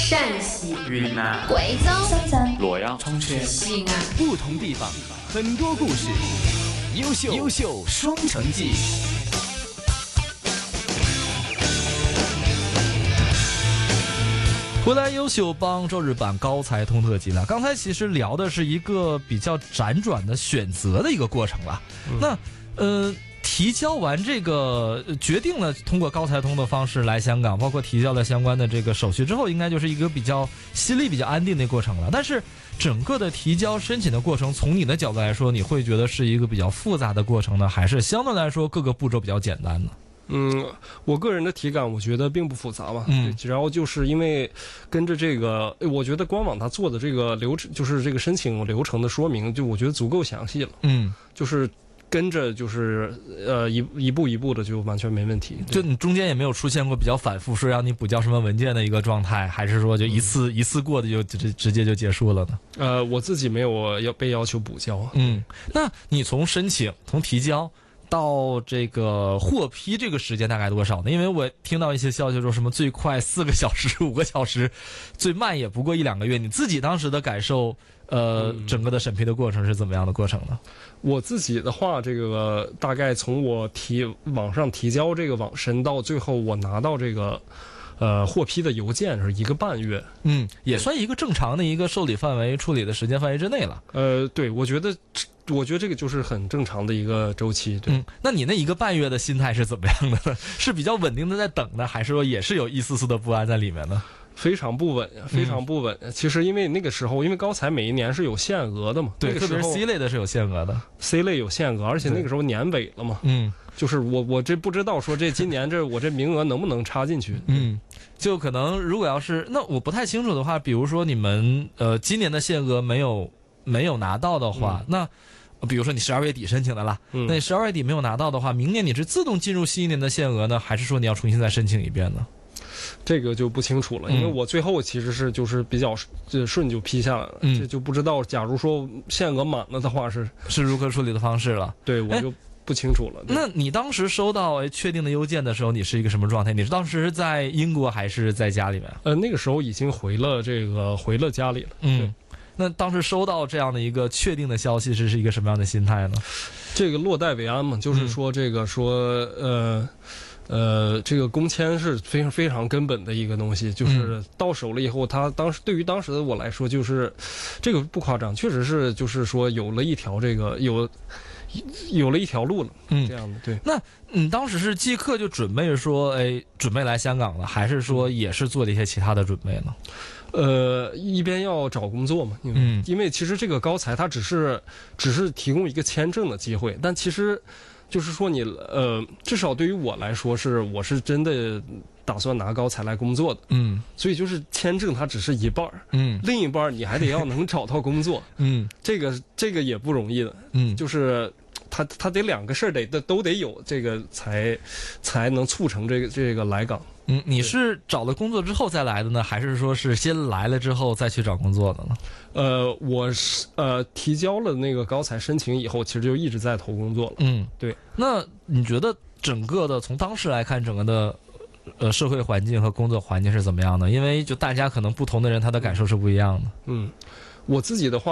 陕西、 云南、 贵州、 深圳、 洛阳、 重庆、 西安， 不同地方，很多故事，优秀双城记。 回来优秀帮周日版高才通特辑了。刚才其实聊的是一个比较辗转的选择的一个过程了。那提交完这个决定了通过高才通的方式来香港，包括提交了相关的这个手续之后，应该就是一个比较心力比较安定的过程了。但是整个的提交申请的过程，从你的角度来说，你会觉得是一个比较复杂的过程呢，还是相对来说各个步骤比较简单呢？ 我个人的体感，我觉得并不复杂吧。只要就是因为跟着这个，我觉得官网它做的这个流程，就是这个申请流程的说明，就我觉得足够详细了。就是跟着就是一步一步的就完全没问题。 就你中间也没有出现过比较反复说让你补交什么文件的一个状态，还是说就一次过的就直接就结束了呢？ 我自己没有被要求补交。 那你从申请从提交到这个获批这个时间大概多少呢？因为我听到一些消息说什么最快4个小时、5个小时，最慢也不过1-2个月。你自己当时的感受，整个的审批的过程是怎么样的过程呢？ 我自己的话，这个大概从我网上提交这个网申到最后我拿到这个获批的邮件是1个半月。 也算一个正常的一个受理范围、处理的时间范围之内了。 对，我觉得这个就是很正常的一个周期。对。 那你那1个半月的心态是怎么样的呢？是比较稳定的在等呢，还是说也是有一丝丝的不安在里面呢？ 非常不稳，非常不稳。其实因为那个时候，因为高才每一年是有限额的嘛， 对，特别是 C 类的是有限额的 ，C 类有限额，而且那个时候年尾了嘛，就是我这不知道说这今年我这名额能不能插进去。 就可能如果要是那我不太清楚的话，比如说你们今年的限额没有拿到的话，那比如说你12月底申请的啦，那你12月底没有拿到的话，明年你是自动进入新一年的限额呢，还是说你要重新再申请一遍呢？ 这个就不清楚了，因为我最后其实是就是比较顺就批下来了，这就不知道假如说限额满了的话是如何处理的方式了。 对，我就不清楚了。 那你当时收到确定的邮件的时候，你是一个什么状态？你是当时在英国还是在家里面？ 那个时候已经回了家里了。 那当时收到这样的一个确定的消息是一个什么样的心态呢？这个落袋为安嘛，就是说这个这个工签是非常非常根本的一个东西，就是到手了以后，它对于当时的我来说，就是这个不夸张，确实是就是说有了一条有了一条路了，这样的。对。 那你当时是即刻就准备说，准备来香港了，还是说也是做了一些其他的准备呢？ 一边要找工作嘛，因为其实这个高才它只是提供一个签证的机会，但其实就是说你至少对于我来说我是真的打算拿高才来工作的。所以就是签证它只是一半，另一半你还得要能找到工作。这个也不容易的。就是他得2个事儿都得有，这个才能促成这个来港。 你是找了工作之后再来的呢，还是说是先来了之后再去找工作的呢？ 我是提交了那个高才申请以后，其实就一直在投工作了。对。那你觉得整个的从当时来看，整个的社会环境和工作环境是怎么样的？因为就大家可能不同的人他的感受是不一样的。 我自己的话。